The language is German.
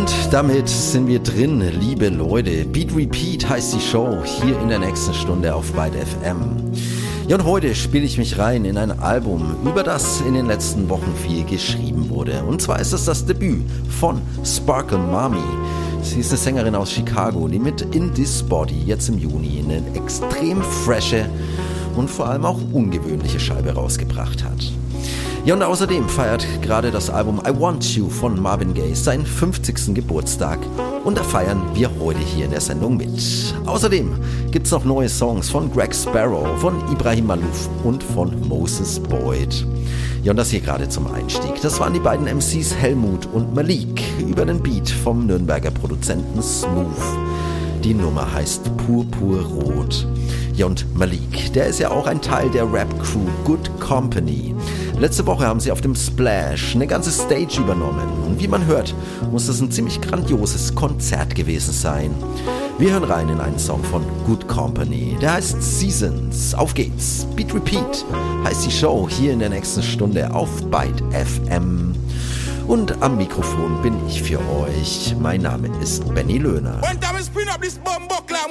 Und damit sind wir drin, liebe Leute. Beat Repeat heißt die Show, hier in der nächsten Stunde auf Byte FM. Ja, und heute spiele ich mich rein in ein Album, über das in den letzten Wochen viel geschrieben wurde. Und zwar ist es das Debüt von Sparkle Mommy. Sie ist eine Sängerin aus Chicago, die mit In This Body jetzt im Juni eine extrem frische und vor allem auch ungewöhnliche Scheibe rausgebracht hat. Ja, und außerdem feiert gerade das Album I Want You von Marvin Gaye seinen 50. Geburtstag und da feiern wir heute hier in der Sendung mit. Außerdem gibt's noch neue Songs von Greg Sparrow, von Ibrahim Malouf und von Moses Boyd. Ja, und das hier gerade zum Einstieg. Das waren die beiden MCs Helmut und Malik über den Beat vom Nürnberger Produzenten Smooth. Die Nummer heißt Purpurrot. Ja, und Malik, der ist ja auch ein Teil der Rap-Crew Good Company. Letzte Woche haben sie auf dem Splash eine ganze Stage übernommen. Und wie man hört, muss das ein ziemlich grandioses Konzert gewesen sein. Wir hören rein in einen Song von Good Company. Der heißt Seasons. Auf geht's. Beat Repeat heißt die Show hier in der nächsten Stunde auf Byte FM. Und am Mikrofon bin ich für euch. Mein Name ist Benny Löhner.